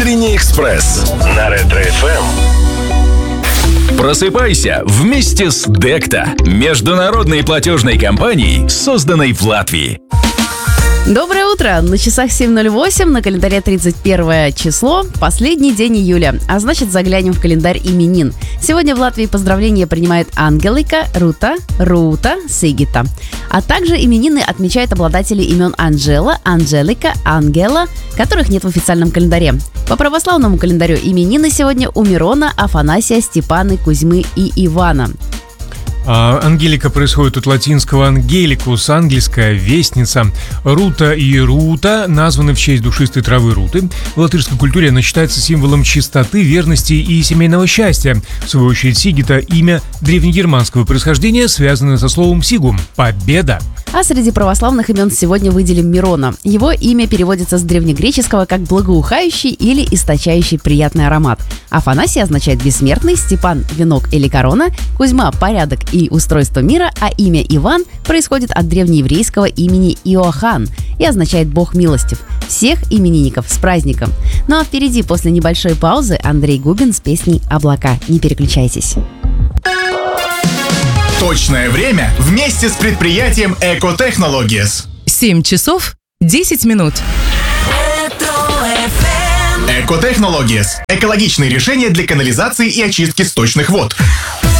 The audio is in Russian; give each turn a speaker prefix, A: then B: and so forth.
A: Утренний экспресс на Ретро-ФМ. Просыпайся вместе с Декта, международной платежной компанией, созданной в Латвии.
B: Доброе утро! На часах 7:08, на календаре 31 число, последний день июля, а значит заглянем в календарь именин. Сегодня в Латвии поздравления принимает Ангелика, Рута, Сигита. А также именины отмечают обладатели имен Анжела, Анжелика, Ангела, которых нет в официальном календаре. По православному календарю именины сегодня у Мирона, Афанасия, Степаны, Кузьмы и Ивана.
C: Ангелика происходит от латинского «ангеликус», английская «вестница». Рута и Рута названы в честь душистой травы руты. В латышской культуре она считается символом чистоты, верности и семейного счастья. В свою очередь Сигита – имя древнегерманского происхождения, связанное со словом «сигум» – «победа».
B: А среди православных имен сегодня выделим Мирона. Его имя переводится с древнегреческого как «благоухающий» или «источающий приятный аромат». Афанасий означает «бессмертный», Степан – «венок» или «корона», Кузьма – «порядок» и «устройство мира», а имя Иван происходит от древнееврейского имени Иоанн и означает «бог милостив». Всех именинников с праздником! Ну а впереди, после небольшой паузы, Андрей Губин с песней «Облака». Не переключайтесь.
D: Точное время вместе с предприятием Экотехнологиес.
E: 7 часов 10 минут.
D: Экотехнологиес – экологичные решения для канализации и очистки сточных вод.